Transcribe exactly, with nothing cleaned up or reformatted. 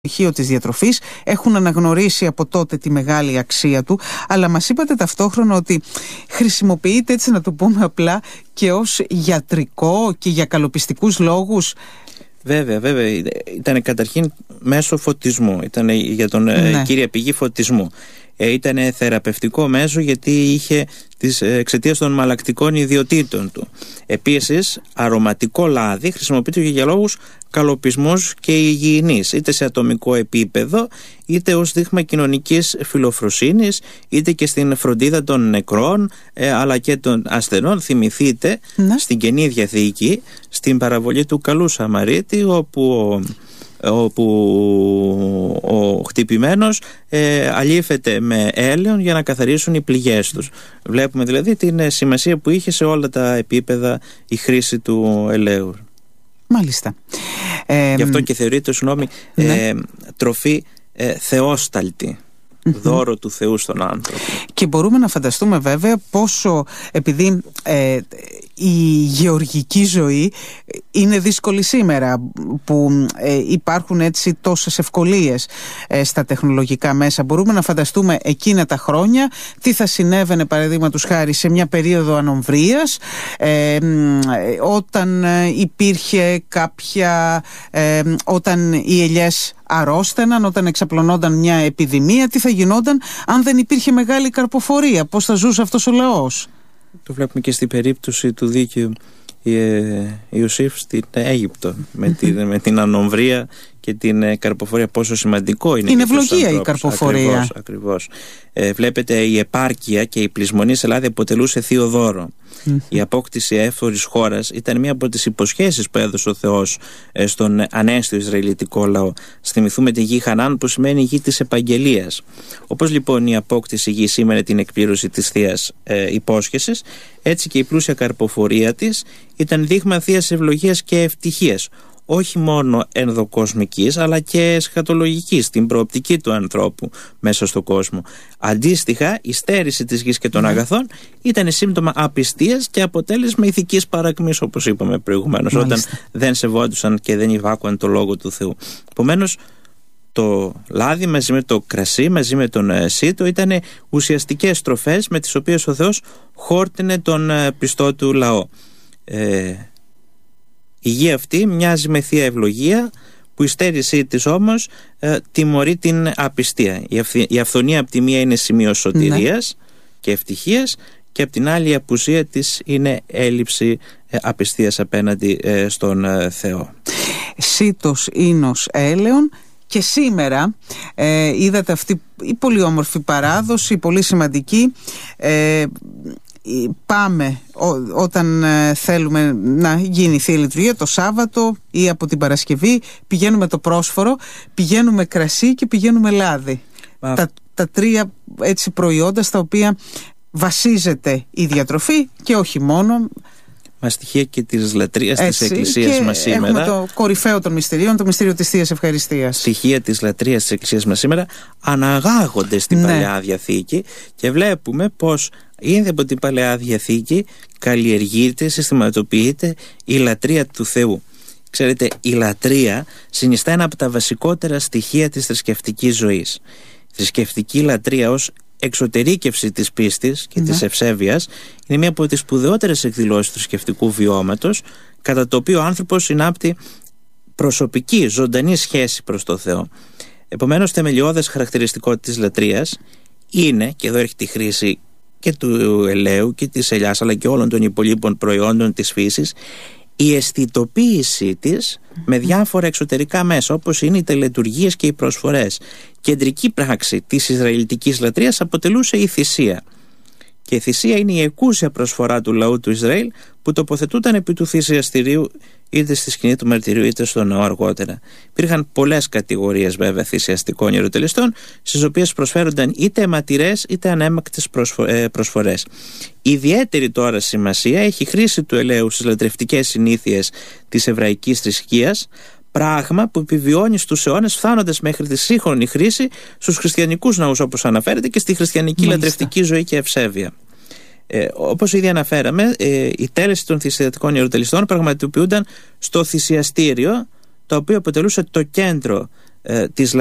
στοιχείο της διατροφής, έχουν αναγνωρίσει από τότε τη μεγάλη αξία του, αλλά μας είπατε ταυτόχρονα ότι χρησιμοποιείται, έτσι να το πούμε απλά, και ως γιατρικό και για καλοπιστικούς λόγους. Βέβαια, βέβαια. Ήταν καταρχήν μέσω φωτισμού. Ήταν για τον ναι. κύρια πηγή φωτισμού. Ήταν θεραπευτικό μέσο γιατί είχε τις εξαιτίας των μαλακτικών ιδιοτήτων του. Επίσης, αρωματικό λάδι χρησιμοποιείται για λόγους καλοπισμούς και υγιεινής, είτε σε ατομικό επίπεδο, είτε ως δείγμα κοινωνικής φιλοφροσύνης, είτε και στην φροντίδα των νεκρών, ε, αλλά και των ασθενών. Θυμηθείτε, ναι. στην Καινή Διαθήκη, στην παραβολή του Καλού Σαμαρίτη, όπου όπου ο χτυπημένος ε, αλήφεται με έλαιον για να καθαρίσουν οι πληγές τους. Βλέπουμε δηλαδή την σημασία που είχε σε όλα τα επίπεδα η χρήση του ελαίου. Μάλιστα. Γι' αυτό και θεωρείται, συγγνώμη, ναι. ε, τροφή ε, θεόσταλτη. Mm-hmm. Δώρο του Θεού στον άνθρωπο. Και μπορούμε να φανταστούμε βέβαια πόσο, επειδή ε, η γεωργική ζωή είναι δύσκολη σήμερα, που ε, υπάρχουν έτσι τόσες ευκολίες ε, στα τεχνολογικά μέσα, μπορούμε να φανταστούμε εκείνα τα χρόνια τι θα συνέβαινε, παραδείγματος χάρη, σε μια περίοδο ανομβρίας, ε, όταν υπήρχε κάποια ε, όταν οι ελιές αρρώστεναν, όταν εξαπλωνόταν μια επιδημία, τι θα γινόταν αν δεν υπήρχε μεγάλη καρποφορία, πώς θα ζούσε αυτός ο λαός. Το βλέπουμε και στην περίπτωση του δίκαιου Ιωσήφ στην Αίγυπτο, με την, με την ανομβρία και την καρποφορία, πόσο σημαντικό είναι. Είναι ευλογία η καρποφορία. Ακριβώς, ακριβώς. Ε, βλέπετε, η επάρκεια και η πλεισμονή σε Ελλάδα αποτελούσε θείο δώρο. Mm-hmm. Η απόκτηση έφορης χώρας ήταν μία από τις υποσχέσεις που έδωσε ο Θεός ε, στον ανέστιο Ισραηλιτικό λαό. Θυμηθούμε τη γη Χανάν, που σημαίνει γη της επαγγελίας. Όπως λοιπόν η απόκτηση γη σήμαινε την εκπλήρωση της θείας ε, υπόσχεσης, έτσι και η πλούσια καρποφορία της ήταν δείγμα θείας ευλογίας και ευτυχίας, όχι μόνο ενδοκοσμικής αλλά και εσχατολογικής, στην προοπτική του ανθρώπου μέσα στον κόσμο. Αντίστοιχα, η στέρηση της γης και των αγαθών ήταν σύμπτωμα απιστίας και αποτέλεσμα ηθικής παρακμής, όπως είπαμε προηγουμένως, όταν δεν σεβόντουσαν και δεν υπάκουαν το λόγο του Θεού. Επομένως, το λάδι μαζί με το κρασί, μαζί με τον σίτο, ήταν ουσιαστικές τροφές με τις οποίες ο Θεός χόρτινε τον πιστό του λαό. Ε, η γη αυτή μοιάζει με θεία ευλογία, που η στέρησή της όμως ε, τιμωρεί την απιστία. Η, αυθ, η αυθονία από τη μία είναι σημείο σωτηρίας ναι. και ευτυχίας, και από την άλλη η απουσία της είναι έλλειψη ε, απιστίας απέναντι ε, στον ε, Θεό. Σίτος, ίνος, έλεον. Και σήμερα ε, είδατε αυτή η πολύ όμορφη παράδοση, πολύ σημαντική. Ε, πάμε ό, όταν ε, θέλουμε να γίνει Θεία Λειτουργία το Σάββατο ή από την Παρασκευή, πηγαίνουμε το πρόσφορο, πηγαίνουμε κρασί και πηγαίνουμε λάδι. Τα, τα τρία έτσι προϊόντα στα οποία βασίζεται η διατροφή, και όχι μόνο. Μα στοιχεία και της λατρείας της Εκκλησίας μας σήμερα. Έχουμε το κορυφαίο των μυστηρίων, το μυστήριο της Θείας Ευχαριστίας. Στοιχεία της λατρείας της Εκκλησίας μας σήμερα αναγάγονται στην ναι. Παλαιά Διαθήκη, και βλέπουμε πως ήδη από την Παλαιά Διαθήκη καλλιεργείται, συστηματοποιείται η λατρεία του Θεού. Ξέρετε, η λατρεία συνιστά ένα από τα βασικότερα στοιχεία της θρησκευτικής ζωής. Η θρησκευτική λατρεία ως εξωτερήκευση της πίστης και ναι. της ευσέβειας είναι μία από τις σπουδαιότερες εκδηλώσεις του θρησκευτικού βιώματος, κατά το οποίο ο άνθρωπος συνάπτει προσωπική, ζωντανή σχέση προς το Θεό. Επομένως, θεμελιώδες χαρακτηριστικό της λατρείας είναι, και εδώ έχει τη χρήση και του ελαίου και της ελιάς αλλά και όλων των υπολείπων προϊόντων της φύσης, η αισθητοποίησή της με διάφορα εξωτερικά μέσα, όπως είναι οι τελετουργίες και οι προσφορές. Κεντρική πράξη της Ισραηλιτικής λατρείας αποτελούσε η θυσία. Και η θυσία είναι η εκούσια προσφορά του λαού του Ισραήλ, που τοποθετούταν επί του θυσιαστηρίου, είτε στη σκηνή του μαρτυρίου είτε στο ναό αργότερα. Υπήρχαν πολλές κατηγορίες βέβαια θυσιαστικών ιεροτελεστών, στις οποίες προσφέρονταν είτε αιματηρές είτε ανέμακτες προσφο- ε, προσφορές. Ιδιαίτερη τώρα σημασία έχει η χρήση του ελαίου στις λατρευτικές συνήθειες της εβραϊκής θρησκείας, πράγμα που επιβιώνει στους αιώνες, φτάνοντας μέχρι τη σύγχρονη χρήση στους χριστιανικούς ναούς, όπως αναφέρεται, και στη χριστιανική Μάλιστα. λατρευτική ζωή και ευσέβεια. Ε, όπως ήδη αναφέραμε, ε, η τέλεση των θυσιαστικών ιεροτελεστών πραγματοποιούνταν στο θυσιαστήριο, το οποίο αποτελούσε το κέντρο ε, της